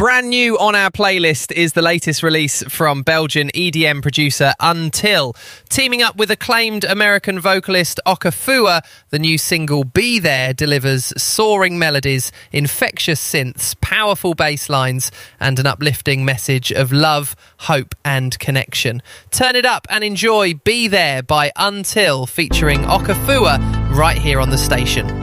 Brand new on our playlist is the latest release from Belgian EDM producer Until. Teaming up with acclaimed American vocalist Okafua, the new single Be There delivers soaring melodies, infectious synths, powerful bass lines, and an uplifting message of love, hope, and connection. Turn it up and enjoy Be There by Until, featuring Okafua, right here on the station.